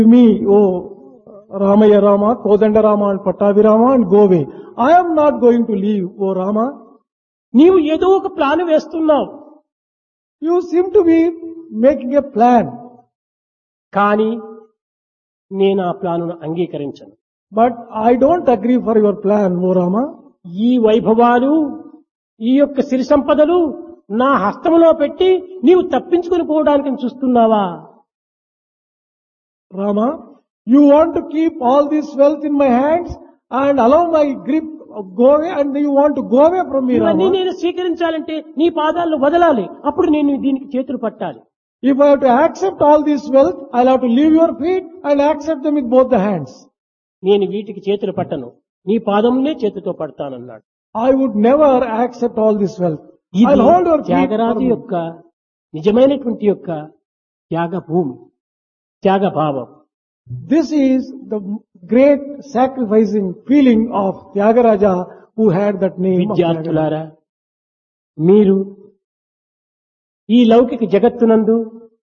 me, oh Ramaya Rama, Kodanda Rama and Pattavirama and go away. I am not going to leave, oh Rama. నీవు ఏదో ఒక plan వేస్తున్నావు. You seem to be making a plan, కానీ నేను ఆ ప్లానును అంగీకరించను. but I don't agree for your plan, oh Rama. ఈ వైభవాలు, ఈ యొక్క సిరి సంపదలు నా హస్తములో పెట్టి నీవు తప్పించుకొని పోవడానికి చూస్తున్నావా? Rama, you want to keep all this wealth in my hands and allow my grip go away, and you want to go away from me, ఇవన్నీ Rama. నేను స్వీకరించాలంటే నీ పాదాలను వదలాలి. అప్పుడు నేను దీనికి చేతులు పట్టాలి. If I have to accept all this wealth, I'll have to leave your feet and accept them with both the hands. నేను వీటికి చేతులు పట్టను, నీ పాదంనే చేతితో పడతానన్నాడు. I would never accept all this wealth. ఇది I'll hold your feet. Tyagaraju యొక్క నిజమైనటువంటి యొక్క త్యాగ భూమి, త్యాగ భావం. This is the great sacrificing feeling of Tyagaraja, who had that name of Tyagaraja. విద్యార్థులారా, మీరు ఈ లౌకిక జగత్తునందు,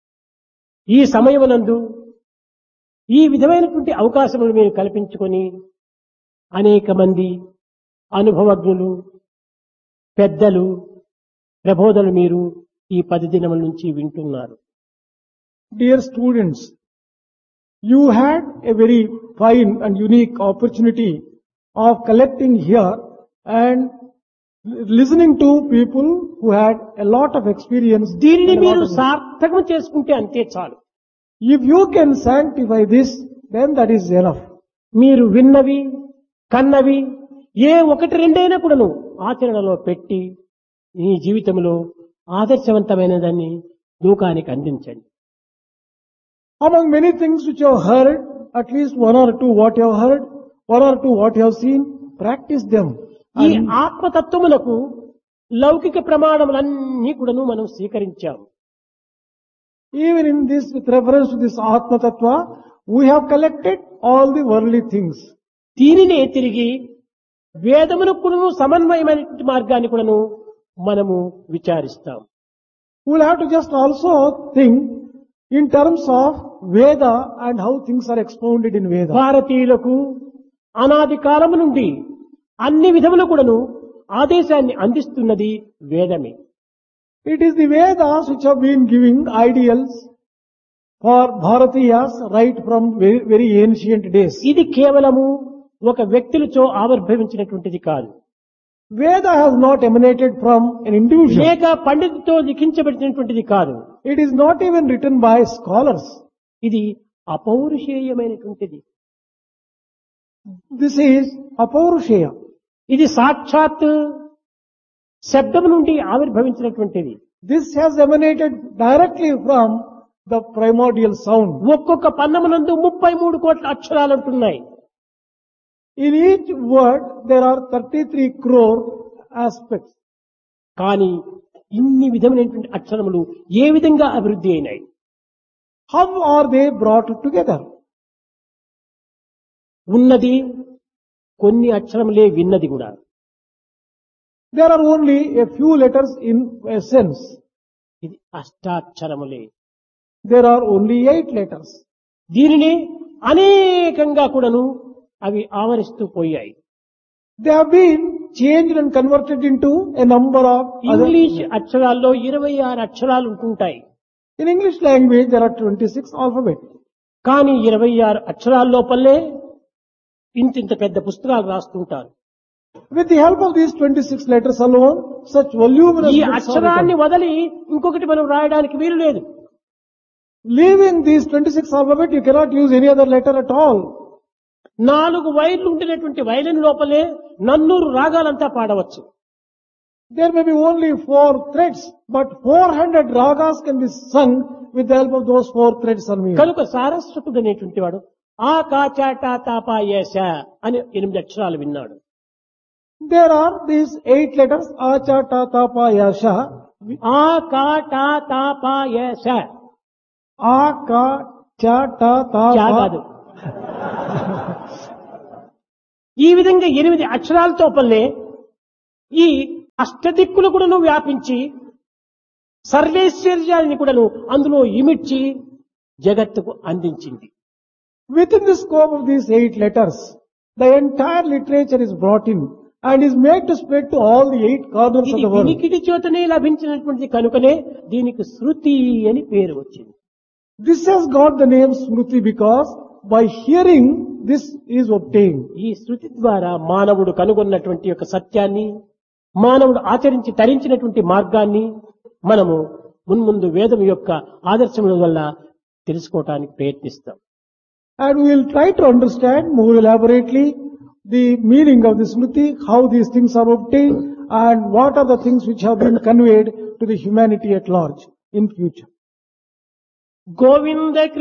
ఈ సమయమునందు ఈ విధమైనటువంటి అవకాశములు మీరు కల్పించుకొని అనేక మంది అనుభవజ్ఞులు, పెద్దలు ప్రబోధనలు మీరు ఈ 10 దినముల నుంచి వింటున్నారు. Dear students, you had a very fine and unique opportunity of collecting here and listening to people who had a lot of experience. దీనిని and a lot మీరు of- సార్థకం చేసుకుంటే అంతే చాలు. If you can sanctify this, then that is enough. మీరు విన్నవి, కన్నవి ఏ ఒకటి రెండైనా కూడాను ఆచరణలో పెట్టి మీ జీవితంలో ఆదర్శవంతమైన దాన్ని లోకానికి అందించండి. Among many things which you have heard, at least one or two what you have heard, one or two what you have seen, practice them. ఈ And ఆత్మతత్వములకు లౌకిక ప్రమాణములన్నీ కూడాను మనం స్వీకరించాము. even in this, with reference to this Atma Tattva, we have collected all the worldly things. దీనినే తిరిగి వేదమునకు కూడాను సమన్వయమైనటువంటి మార్గాన్ని కూడాను మనము విచారిస్తాం. We will have to just also think in terms of Veda and how things are expounded in Veda. భారతీయులకు అనాది కాలము నుండి అన్ని విధములు కూడాను ఆదేశాన్ని అందిస్తున్నది వేదమే. It is the Vedas which have been giving ideals for Bharatiyas right from very, very ancient days. ఇది కేవలము ఒక వ్యక్తులతో ఆవిర్భవించినటువంటిది కాదు, Veda has not emanated from an individual. లేక పండితుతో లిఖించబడినటువంటిది కాదు. It is not even written by scholars. ఇది అపౌరుషేయమైనటువంటిది. This is Apaurushaya. ఇది సాక్షాత్ శబ్దం నుండి ఆవిర్భవించినటువంటిది. This has emanated directly from the primordial sound. ఒక్కొక్క పన్నమునందు 33 కోట్ల అక్షరాలు ఉంటున్నాయి. In each word there are 33 crore aspects. కానీ ఇన్ని విధమైనటువంటి అక్షరములు ఏ విధంగా అభివృద్ధి అయినాయి? How are they brought together? ఉన్నది కొన్ని అక్షరములే, విన్నది కూడా. There are only a few letters in essence. ఇది అష్టాక్షరములే. There are only 8 letters. దీనిని అనేకంగా కూడాను అవి ఆవరిస్తూ పోయాయి. They have been changed and converted into a number of other. English అక్షరాల్లో 26 అక్షరాలు ఉంటుంటాయి. In English language there are 26 alphabets. కానీ 26 అక్షరాల లోపలే ఇంత పెద్ద పుస్తకాలు రాస్తుంటారు. With the help of these 26 letters alone, such voluminous ఈ books are అక్షరాన్ని written. వదిలి ఇంకొకటి మనం రాయడానికి వీలు లేదు. Leaving these 26 alphabet, you cannot use any other letter at all. 4 వైర్లు ఉంటున్నటువంటి వైలిన్ లోపలే 400 రాగాలంతా పాడవచ్చు. There may be only 4 threads, but 400 ragas can be sung with the help of those 4 threads on me. కనుక సారస్వతుడు అనేటువంటి వాడు ఆ కా చా టా తా పా యా శా అని 8 అక్షరాలు విన్నాడు. There are these 8 letters, Acha, Ta, Ta, Pa, Ya, Sha. ఆ కా టా తా పా యా శా. A, Ka, Cha, Ta, Ta, చా Pa. కాదు. ఈ విధంగా 8 అక్షరాలతో పల్లె ఈ అష్టదిక్కులు కూడాను వ్యాపించి సర్వేశ్వర్యాన్ని కూడాను అందులో ఇమిడ్చి జగత్తుకు అందించింది. Within the scope of these 8 letters, the entire literature is brought in and is made to spread to all the 8 corners of ఇది the world. వినికిడి చేతనే లభించినటువంటి కనుకనే దీనికి శృతి అని పేరు వచ్చింది. This has got the name Smriti because by hearing this is obtained. ఈ శృతి ద్వారా మానవుడు కనుగొన్నటువంటి యొక్క సత్యాన్ని, మానవుడు ఆచరించి తరించినటువంటి మార్గాన్ని మనము మున్ముందు వేదం యొక్క ఆదర్శముల వల్ల తెలుసుకోవటానికి ప్రయత్నిస్తాం. And we will try to understand more elaborately the meaning of the Smriti, how these things are obtained, and what are the things which have been conveyed to the humanity at large in future. Govinda